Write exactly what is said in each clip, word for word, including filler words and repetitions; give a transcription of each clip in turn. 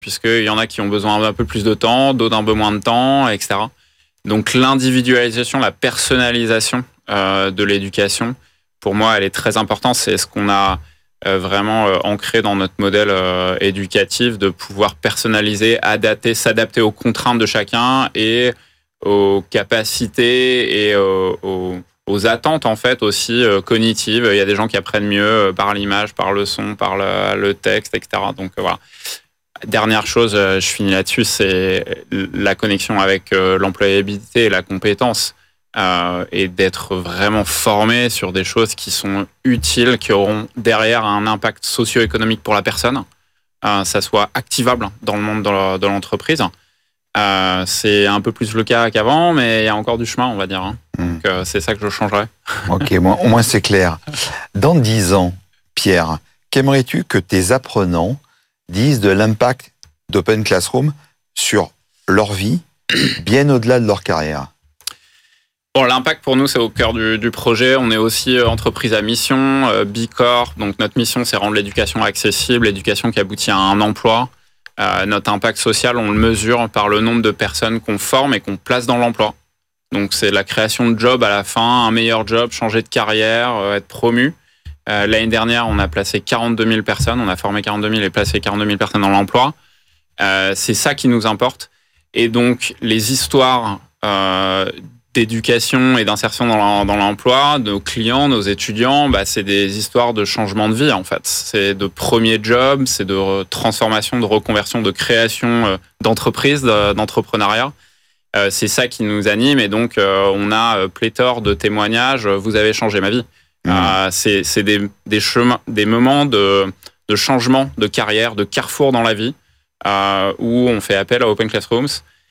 puisqu'il y en a qui ont besoin d'un peu plus de temps, d'autres un peu moins de temps, et cetera. Donc l'individualisation, la personnalisation euh, de l'éducation, pour moi, elle est très importante. C'est ce qu'on a euh, vraiment euh, ancré dans notre modèle euh, éducatif, de pouvoir personnaliser, adapter, s'adapter aux contraintes de chacun et aux capacités et aux, aux, aux attentes en fait aussi euh, cognitives. Il y a des gens qui apprennent mieux euh, par l'image, par le son, par le, le texte, et cetera. Donc euh, voilà. Dernière chose, euh, je finis là-dessus, c'est la connexion avec euh, l'employabilité et la compétence. Euh, et d'être vraiment formé sur des choses qui sont utiles, qui auront derrière un impact socio-économique pour la personne, euh, ça soit activable dans le monde de, de l'entreprise. Euh, c'est un peu plus le cas qu'avant, mais il y a encore du chemin, on va dire. Hein. Mmh. Donc, euh, c'est ça que je changerais. Ok, bon, au moins c'est clair. Dans dix ans, Pierre, qu'aimerais-tu que tes apprenants disent de l'impact d'Open Classroom sur leur vie, bien au-delà de leur carrière? Bon, l'impact pour nous, c'est au cœur du, du projet. On est aussi euh, entreprise à mission, euh, B Corp. Donc notre mission, c'est rendre l'éducation accessible, l'éducation qui aboutit à un emploi. Euh, notre impact social, on le mesure par le nombre de personnes qu'on forme et qu'on place dans l'emploi. Donc c'est la création de jobs à la fin, un meilleur job, changer de carrière, euh, être promu. Euh, l'année dernière, on a placé quarante-deux mille personnes, on a formé quarante-deux mille et placé quarante-deux mille personnes dans l'emploi. Euh, c'est ça qui nous importe. Et donc les histoires euh, d'éducation et d'insertion dans l'emploi, nos clients, nos étudiants, bah, c'est des histoires de changement de vie en fait. C'est de premiers jobs, c'est de transformation, de reconversion, de création d'entreprise, d'entrepreneuriat. Euh, c'est ça qui nous anime et donc euh, on a pléthore de témoignages. Vous avez changé ma vie. Mmh. Euh, c'est c'est des, des chemins, des moments de, de changement de carrière, de carrefour dans la vie euh, où on fait appel à Open Classrooms.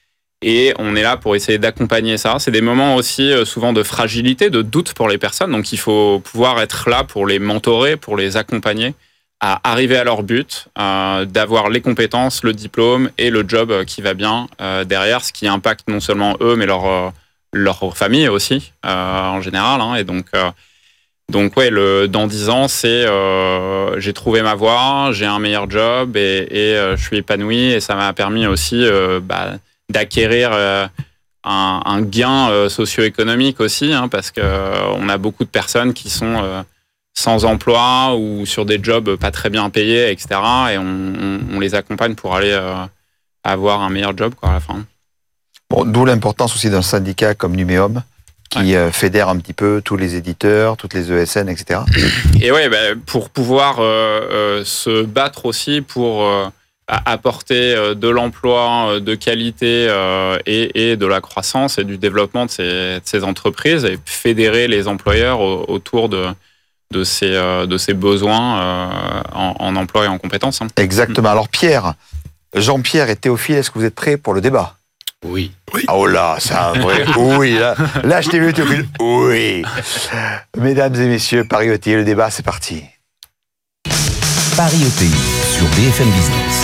Et on est là pour essayer d'accompagner ça. C'est des moments aussi euh, souvent de fragilité, de doute pour les personnes. Donc il faut pouvoir être là pour les mentorer, pour les accompagner à arriver à leur but, euh, d'avoir les compétences, le diplôme et le job qui va bien euh, derrière, ce qui impacte non seulement eux, mais leur, euh, leur famille aussi, euh, en général. Hein. Et donc, euh, donc ouais, le, dans dix ans, c'est euh, j'ai trouvé ma voie, j'ai un meilleur job et, et euh, je suis épanoui. Et ça m'a permis aussi... Euh, bah, d'acquérir euh, un, un gain euh, socio-économique aussi, hein, parce qu'on euh, a beaucoup de personnes qui sont euh, sans emploi ou sur des jobs pas très bien payés, et cetera. Et on, on, on les accompagne pour aller euh, avoir un meilleur job quoi, à la fin. Bon, d'où l'importance aussi d'un syndicat comme Numéum, qui ouais. euh, fédère un petit peu tous les éditeurs, toutes les E S N, et cetera. Et oui, bah, pour pouvoir euh, euh, se battre aussi pour... Euh, apporter de l'emploi de qualité et, et de la croissance et du développement de ces, de ces entreprises et fédérer les employeurs autour de, de, ces, de ces besoins en, en emploi et en compétences. Exactement. Alors Pierre, Jean-Pierre et Théophile, est-ce que vous êtes prêts pour le débat? Oui. oui. Oh là, c'est un vrai oui. Là, là je t'ai vu Théophile. Oui. Mesdames et messieurs, Paris E T I, le débat, c'est parti. Paris E T I sur B F M Business.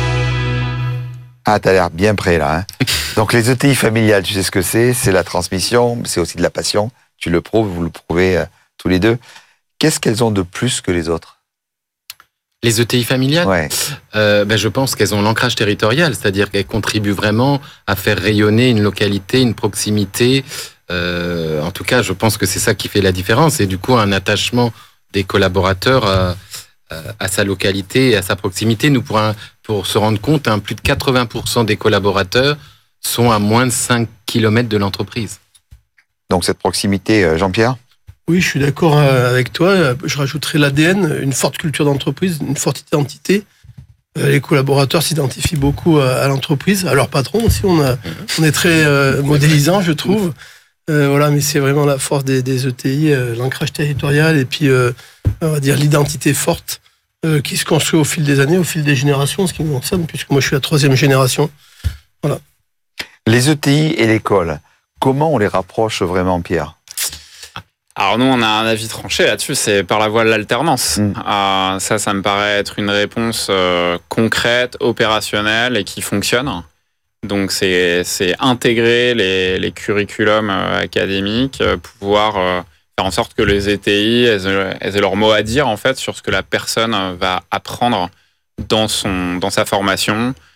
Ah, t'as l'air bien prêt là. Hein. Donc les E T I familiales, tu sais ce que c'est, c'est la transmission, c'est aussi de la passion. Tu le prouves, vous le prouvez euh, tous les deux. Qu'est-ce qu'elles ont de plus que les autres? Les E T I familiales, ouais. euh, ben je pense qu'elles ont l'ancrage territorial, c'est-à-dire qu'elles contribuent vraiment à faire rayonner une localité, une proximité. Euh, en tout cas, je pense que c'est ça qui fait la différence et du coup un attachement des collaborateurs à, à sa localité et à sa proximité. Nous, pour, un, pour se rendre compte, hein, plus de quatre-vingts pour cent des collaborateurs sont à moins de cinq kilomètres de l'entreprise. Donc cette proximité, Jean-Pierre ? Oui, je suis d'accord avec toi. Je rajouterai l'A D N, une forte culture d'entreprise, une forte identité. Les collaborateurs s'identifient beaucoup à l'entreprise, à leur patron aussi. On, a, on est très euh, modélisant, je trouve. Euh, voilà, mais c'est vraiment la force des, des E T I, euh, l'ancrage territorial et puis, euh, on va dire, l'identité forte euh, qui se construit au fil des années, au fil des générations, ce qui me concerne, puisque moi je suis la troisième génération. Voilà. Les E T I et l'école, comment on les rapproche vraiment, Pierre ? Alors nous, on a un avis tranché là-dessus, c'est par la voie de l'alternance. Mmh. Euh, ça, ça me paraît être une réponse euh, concrète, opérationnelle et qui fonctionne. Donc c'est, c'est intégrer les, les curriculums euh, académiques, euh, pouvoir euh, faire en sorte que les E T I elles, elles aient leur mot à dire en fait sur ce que la personne va apprendre dans, son, dans sa formation